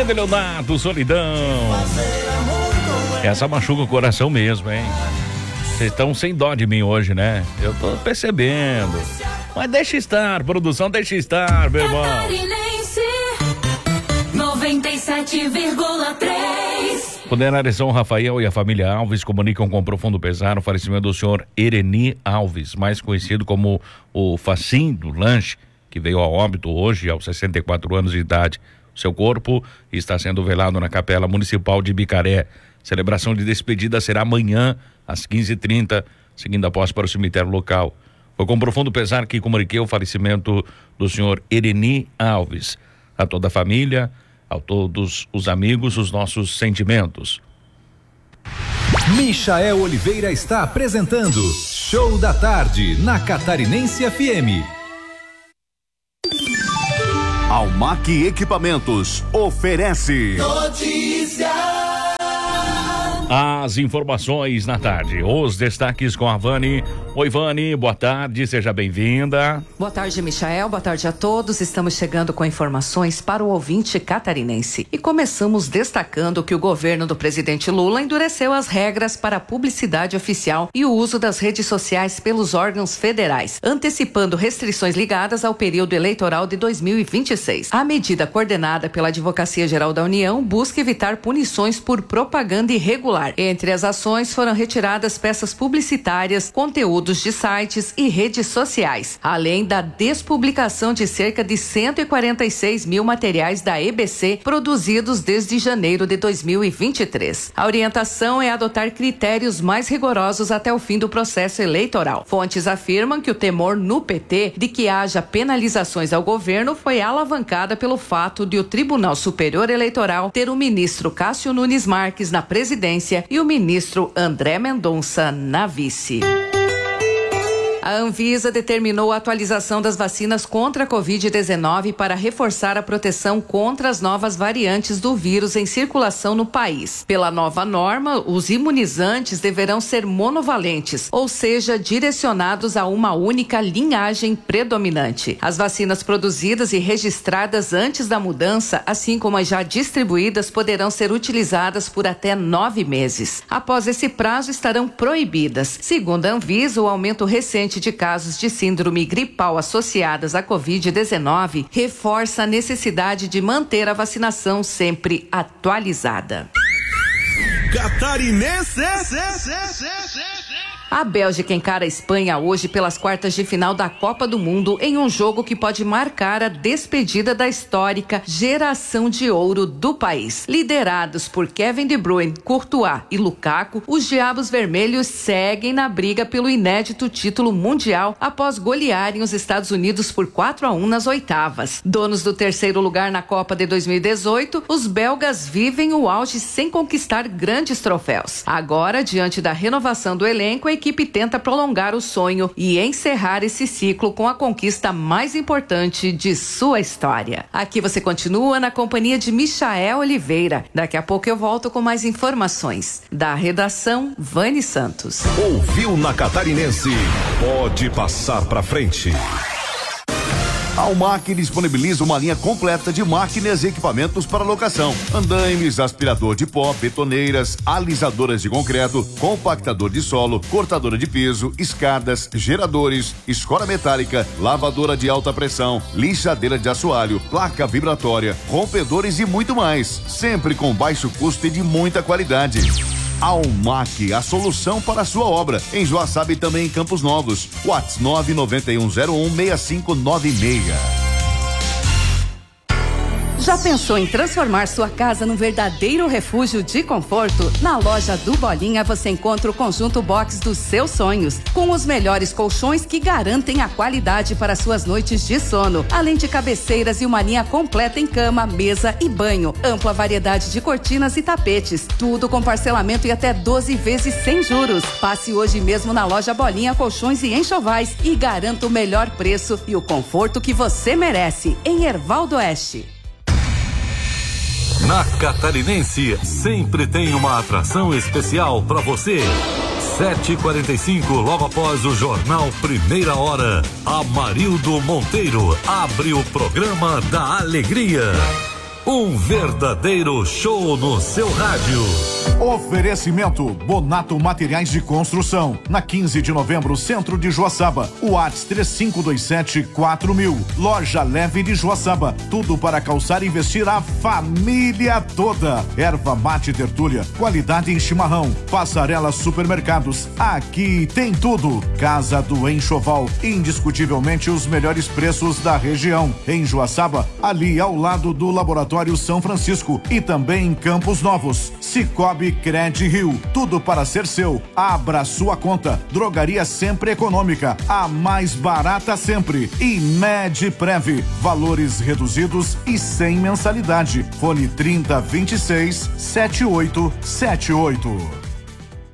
Grande Leonardo, Solidão. Essa machuca o coração mesmo, hein? Vocês estão sem dó de mim hoje, né? Eu tô percebendo. Mas deixa estar, produção, deixa estar, meu irmão. 97,3. Funerária São Rafael e a família Alves comunicam com profundo pesar o falecimento do senhor Ereni Alves, mais conhecido como o Facim do Lanche, que veio a óbito hoje aos 64 anos de idade. Seu corpo está sendo velado na Capela Municipal de Bicaré. Celebração de despedida será amanhã às 15h30, seguindo após para o cemitério local. Foi com profundo pesar que comuniquei o falecimento do senhor Ereni Alves. A toda a família, a todos os amigos, os nossos sentimentos. Michael Oliveira está apresentando Show da Tarde na Catarinense FM. Almac Equipamentos oferece Notícia. As informações na tarde, os destaques com a Vani. Oi, Vani, boa tarde, seja bem-vinda. Boa tarde, Michael, boa tarde a todos. Estamos chegando com informações para o ouvinte catarinense. E começamos destacando que o governo do presidente Lula endureceu as regras para a publicidade oficial e o uso das redes sociais pelos órgãos federais, antecipando restrições ligadas ao período eleitoral de 2026. A medida coordenada pela Advocacia Geral da União busca evitar punições por propaganda irregular. Entre as ações foram retiradas peças publicitárias, conteúdos de sites e redes sociais, além da despublicação de cerca de 146 mil materiais da EBC produzidos desde janeiro de 2023. A orientação é adotar critérios mais rigorosos até o fim do processo eleitoral. Fontes afirmam que o temor no PT de que haja penalizações ao governo foi alavancada pelo fato de o Tribunal Superior Eleitoral ter o ministro Cássio Nunes Marques na presidência e o ministro André Mendonça na vice. A Anvisa determinou a atualização das vacinas contra a Covid-19 para reforçar a proteção contra as novas variantes do vírus em circulação no país. Pela nova norma, os imunizantes deverão ser monovalentes, ou seja, direcionados a uma única linhagem predominante. As vacinas produzidas e registradas antes da mudança, assim como as já distribuídas, poderão ser utilizadas por até 9 meses. Após esse prazo, estarão proibidas. Segundo a Anvisa, o aumento recente de casos de síndrome gripal associadas à Covid-19 reforça a necessidade de manter a vacinação sempre atualizada. Catarinense. A Bélgica encara a Espanha hoje pelas quartas de final da Copa do Mundo em um jogo que pode marcar a despedida da histórica geração de ouro do país. Liderados por Kevin De Bruyne, Courtois e Lukaku, os Diabos Vermelhos seguem na briga pelo inédito título mundial após golearem os Estados Unidos por 4-1 nas oitavas. Donos do terceiro lugar na Copa de 2018, os belgas vivem o auge sem conquistar grandes troféus. Agora, diante da renovação do elenco, a equipe tenta prolongar o sonho e encerrar esse ciclo com a conquista mais importante de sua história. Aqui você continua na companhia de Michael Oliveira. Daqui a pouco eu volto com mais informações. Da redação, Vani Santos. Ouviu na Catarinense? Pode passar pra frente. A Almac disponibiliza uma linha completa de máquinas e equipamentos para locação: andaimes, aspirador de pó, betoneiras, alisadoras de concreto, compactador de solo, cortadora de piso, escadas, geradores, escora metálica, lavadora de alta pressão, lixadeira de assoalho, placa vibratória, rompedores e muito mais, sempre com baixo custo e de muita qualidade. Almac, a solução para a sua obra, em Joaçaba e também em Campos Novos. WhatsApp 991016596. Já pensou em transformar sua casa num verdadeiro refúgio de conforto? Na loja do Bolinha você encontra o conjunto box dos seus sonhos, com os melhores colchões que garantem a qualidade para suas noites de sono, além de cabeceiras e uma linha completa em cama, mesa e banho, ampla variedade de cortinas e tapetes, tudo com parcelamento e até 12 vezes sem juros. Passe hoje mesmo na loja Bolinha Colchões e Enxovais e garanta o melhor preço e o conforto que você merece, em Herval do Oeste. Na Catarinense, sempre tem uma atração especial para você. 7h45, logo após o jornal Primeira Hora, Amarildo Monteiro abre o programa da Alegria. Um verdadeiro show no seu rádio. Oferecimento Bonato Materiais de Construção. Na 15 de novembro, centro de Joaçaba. WhatsApp 3527-4000. Loja Leve de Joaçaba. Tudo para calçar e vestir a família toda. Erva mate tertúlia. Qualidade em chimarrão. Passarela Supermercados. Aqui tem tudo. Casa do Enxoval. Indiscutivelmente os melhores preços da região. Em Joaçaba, ali ao lado do Laboratório São Francisco e também em Campos Novos. Cicobi Cred Rio, tudo para ser seu. Abra sua conta. Drogaria Sempre Econômica, a mais barata sempre. E Medprev, valores reduzidos e sem mensalidade. Fone 3026-7878.